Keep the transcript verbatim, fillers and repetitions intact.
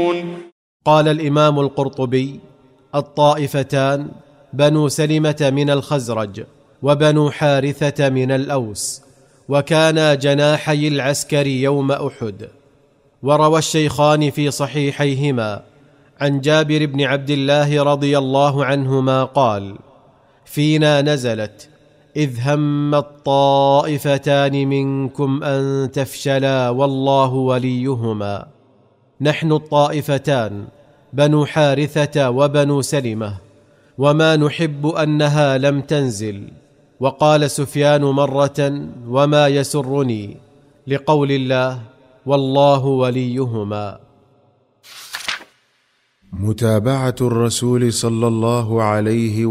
قال الإمام القرطبي: الطائفتان بنو سلمة من الخزرج وبنو حارثة من الأوس، وكانا جناحي العسكر يوم أحد. وروى الشيخان في صحيحيهما عن جابر بن عبد الله رضي الله عنهما قال: فينا نزلت إذ هم الطائفتان منكم أن تفشلا والله وليهما. نحن الطائفتان بنو حارثة وبنو سلمة، وما نحب أنها لم تنزل. وقال سفيان مرة: وما يسرني، لقول الله: والله وليهما. متابعة الرسول صلى الله عليه